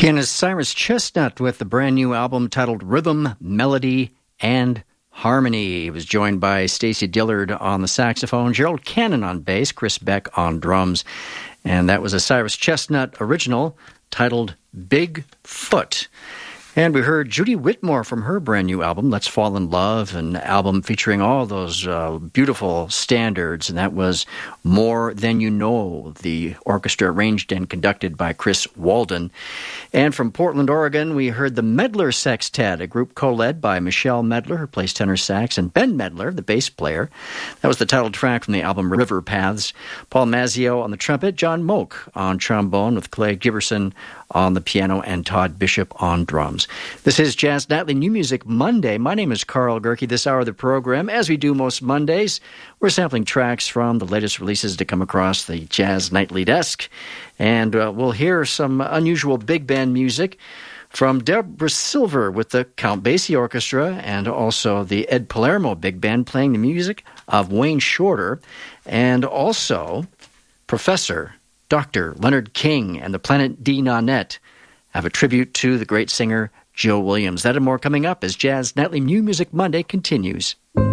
Pianist Cyrus Chestnut with the brand new album titled Rhythm, Melody, and Harmony. He was joined by Stacey Dillard on the saxophone, Gerald Cannon on bass, Chris Beck on drums. And that was a Cyrus Chestnut original titled Big Foot. And we heard Judy Whitmore from her brand new album, Let's Fall in Love, an album featuring all those beautiful standards. And that was More Than You Know, the orchestra arranged and conducted by Chris Walden. And from Portland, Oregon, we heard the Medler Sextet, a group co-led by Michelle Medler, who plays tenor sax, and Ben Medler, the bass player. That was the title track from the album River Paths. Paul Mazzio on the trumpet, John Moak on trombone with Clay Giberson on the piano, and Todd Bishop on drums. This is Jazz Nightly New Music Monday. My name is Carl Gerke. This hour of the program, as we do most Mondays, we're sampling tracks from the latest releases to come across the Jazz Nightly desk. And we'll hear some unusual big band music from Deborah Silver with the Count Basie Orchestra, and also the Ed Palermo Big Band playing the music of Wayne Shorter, and also Professor Dr. Leonard King and the Planet D Nanette have a tribute to the great singer Joe Williams. That and more coming up as Jazz Nightly New Music Monday continues.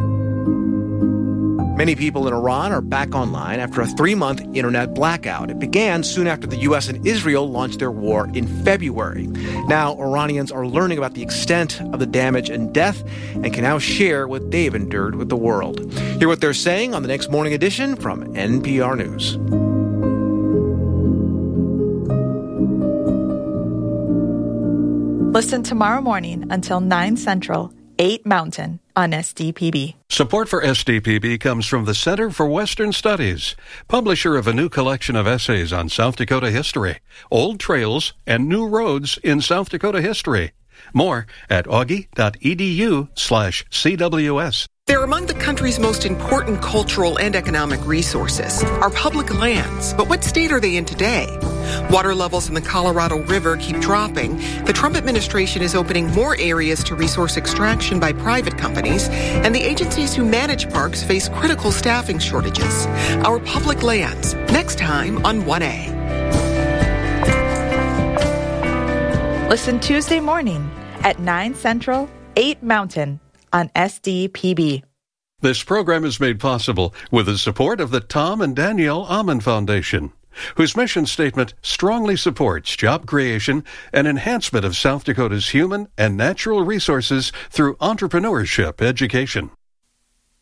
Many people in Iran are back online after a 3-month internet blackout. It began soon after the U.S. and Israel launched their war in February. Now, Iranians are learning about the extent of the damage and death and can now share what they've endured with the world. Hear what they're saying on the next morning edition from NPR News. Listen tomorrow morning until 9 Central, 8 Mountain on SDPB. Support for SDPB comes from the Center for Western Studies, publisher of a new collection of essays on South Dakota history, old trails, and new roads in South Dakota history. More at augie.edu/CWS. They're among the country's most important cultural and economic resources, our public lands. But what state are they in today? Water levels in the Colorado River keep dropping. The Trump administration is opening more areas to resource extraction by private companies, and the agencies who manage parks face critical staffing shortages. Our public lands, next time on 1A. Listen Tuesday morning at 9 Central, 8 Mountain on SDPB. This program is made possible with the support of the Tom and Danielle Amen Foundation, whose mission statement strongly supports job creation and enhancement of South Dakota's human and natural resources through entrepreneurship education.